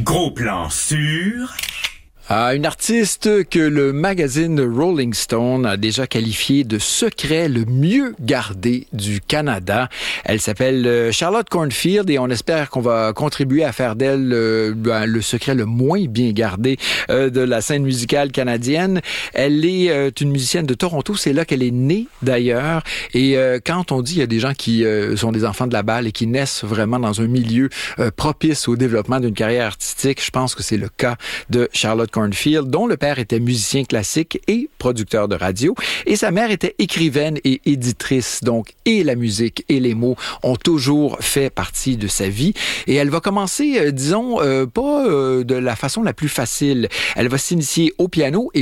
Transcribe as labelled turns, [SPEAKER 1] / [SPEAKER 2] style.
[SPEAKER 1] Gros plan sur...
[SPEAKER 2] Une artiste que le magazine Rolling Stone a déjà qualifiée de secret le mieux gardé du Canada. Elle s'appelle Charlotte Cornfield et on espère qu'on va contribuer à faire d'elle le secret le moins bien gardé de la scène musicale canadienne. Elle est une musicienne de Toronto, c'est là qu'elle est née d'ailleurs. Et quand on dit il y a des gens qui sont des enfants de la balle et qui naissent vraiment dans un milieu propice au développement d'une carrière artistique, je pense que c'est le cas de Charlotte Cornfield, dont le père était musicien classique et producteur de radio, et sa mère était écrivaine et éditrice. Donc, et la musique et les mots ont toujours fait partie de sa vie. Et elle va commencer, disons, pas de la façon la plus facile. Elle va s'initier au piano et